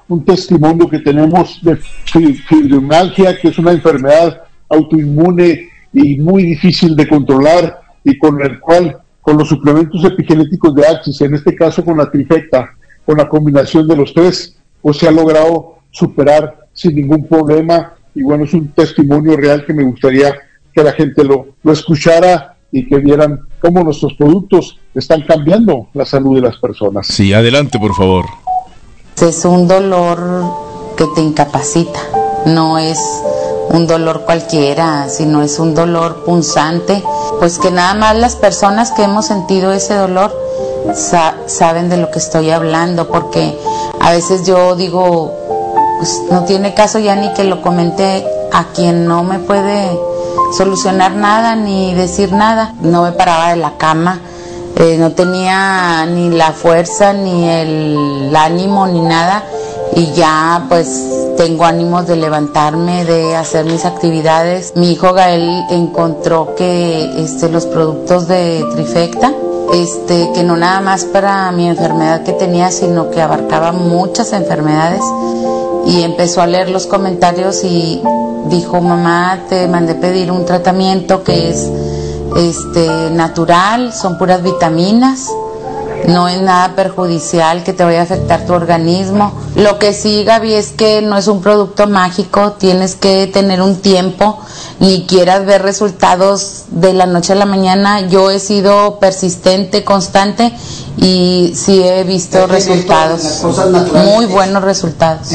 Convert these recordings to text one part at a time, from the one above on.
un testimonio que tenemos de fibromialgia, que es una enfermedad autoinmune y muy difícil de controlar, y con el cual, con los suplementos epigenéticos de Axis, en este caso con la trifecta, con la combinación de los tres, pues se ha logrado superar sin ningún problema. Y bueno, es un testimonio real que me gustaría que la gente lo escuchara y que vieran cómo nuestros productos están cambiando la salud de las personas. Sí, adelante, por favor. Es un dolor que te incapacita, no es un dolor cualquiera, sino es un dolor punzante, pues que nada más las personas que hemos sentido ese dolor saben de lo que estoy hablando, porque a veces yo digo, pues no tiene caso ya ni que lo comente a quien no me puede solucionar nada ni decir nada. No me paraba de la cama, no tenía ni la fuerza ni el ánimo ni nada, y ya pues tengo ánimos de levantarme, de hacer mis actividades. Mi hijo Gael encontró que los productos de Trifecta, que no nada más para mi enfermedad que tenía, sino que abarcaba muchas enfermedades, y empezó a leer los comentarios y dijo: mamá, te mandé pedir un tratamiento que es natural, son puras vitaminas, no es nada perjudicial que te vaya a afectar tu organismo. Lo que sí, Gaby, es que no es un producto mágico, tienes que tener un tiempo, ni quieras ver resultados de la noche a la mañana. Yo he sido persistente, constante, y sí he visto resultados, muy buenos resultados.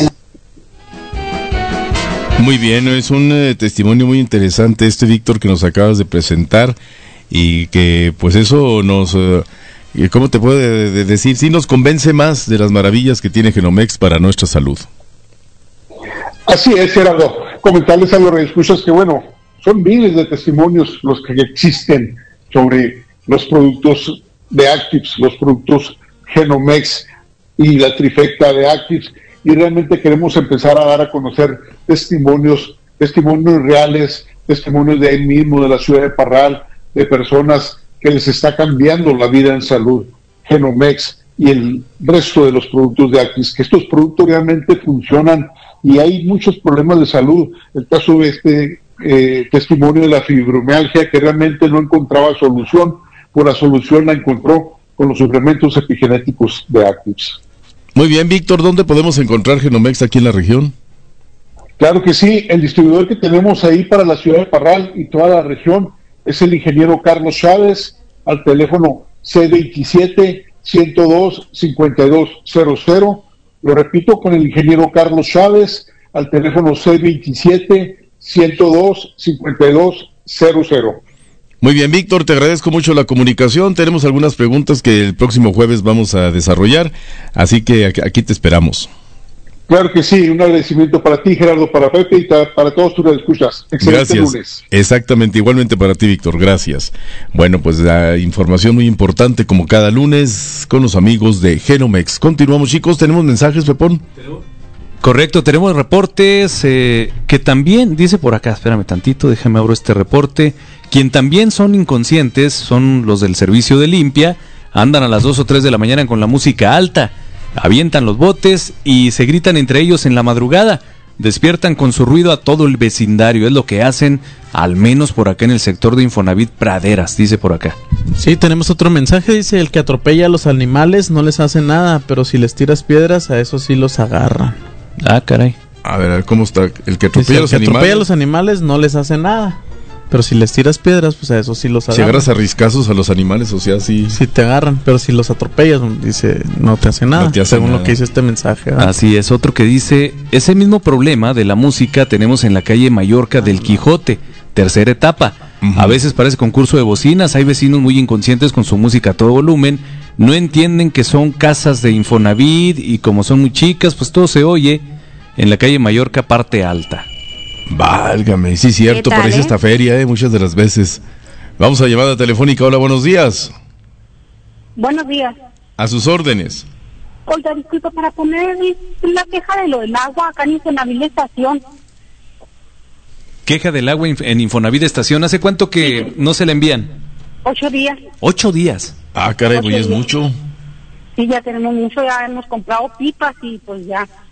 Muy bien, es un testimonio muy interesante Víctor, que nos acabas de presentar, y que pues eso nos, ¿cómo te puedo decir? Sí nos convence más de las maravillas que tiene Genomex para nuestra salud. Así es, Gerardo. Comentarles a los radioescuchas que bueno, son miles de testimonios los que existen sobre los productos de Actives, los productos Genomex y la trifecta de Actives, y realmente queremos empezar a dar a conocer testimonios reales, testimonios de ahí mismo, de la ciudad de Parral, de personas que les está cambiando la vida en salud. Genomex y el resto de los productos de Actis, que estos productos realmente funcionan, y hay muchos problemas de salud. El caso de testimonio de la fibromialgia, que realmente no encontraba solución, pues la solución la encontró con los suplementos epigenéticos de Actis. Muy bien, Víctor, ¿dónde podemos encontrar Genomex aquí en la región? Claro que sí, el distribuidor que tenemos ahí para la ciudad de Parral y toda la región es el ingeniero Carlos Chávez, al teléfono C27-102-5200. Lo repito, con el ingeniero Carlos Chávez, al teléfono C27-102-5200. Muy bien, Víctor, te agradezco mucho la comunicación. Tenemos algunas preguntas que el próximo jueves vamos a desarrollar, así que aquí te esperamos. Claro que sí, un agradecimiento para ti, Gerardo, para Pepe y para todos tus escuchas. Excelente Gracias. Lunes. Exactamente, igualmente para ti, Víctor, gracias. Bueno, pues la información muy importante como cada lunes con los amigos de Genomex. Continuamos, chicos, ¿tenemos mensajes, Pepón? Correcto, tenemos reportes que también, dice por acá, espérame tantito, déjame abrir este reporte. Quien también son inconscientes son los del servicio de limpia, andan a las 2 o 3 de la mañana con la música alta, avientan los botes y se gritan entre ellos en la madrugada, despiertan con su ruido a todo el vecindario, es lo que hacen, al menos por acá en el sector de Infonavit Praderas, dice por acá. Sí, tenemos otro mensaje, dice: el que atropella a los animales no les hace nada, pero si les tiras piedras, a esos sí los agarran. Ah, caray. A ver, ¿cómo está? El que atropella, dice, atropella a los animales no les hace nada, pero si les tiras piedras, pues a eso sí los agarran. Si agarras a riscazos a los animales, o sea, sí. Sí te agarran, pero si los atropellas, dice, no te hace nada, según lo que dice este mensaje. Así es, otro que dice: ese mismo problema de la música tenemos en la calle Mallorca del Quijote, tercera etapa. A veces parece concurso de bocinas, hay vecinos muy inconscientes con su música a todo volumen, no entienden que son casas de Infonavit y como son muy chicas, pues todo se oye en la calle Mallorca, parte alta. Válgame, sí, cierto, parece esta feria, muchas de las veces. Vamos a llamada telefónica. Hola, buenos días. Buenos días. A sus órdenes. Oiga, disculpa, para poner la queja de lo del agua acá en Infonavit Estación. Queja del agua en Infonavit Estación, ¿hace cuánto que no se la envían? 8 días. 8 días. Ah, caray, pues es mucho. Sí, ya tenemos mucho, ya hemos comprado pipas y pues ya